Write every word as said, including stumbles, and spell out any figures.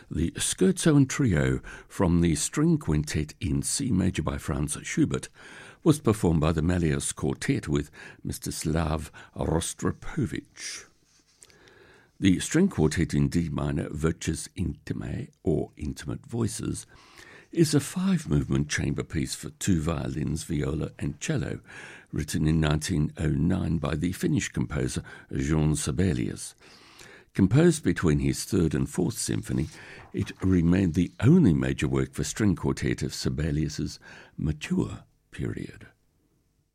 The Scherzo and Trio from the String Quintet in C major by Franz Schubert was performed by the Malleus Quartet with Mstislav Rostropovich. The String Quartet in D minor, Voces Intimae, or Intimate Voices, is a five-movement chamber piece for two violins, viola and cello, written in nineteen oh nine by the Finnish composer Jean Sibelius. Composed between his third and fourth symphony, it remained the only major work for string quartet of Sibelius's mature period.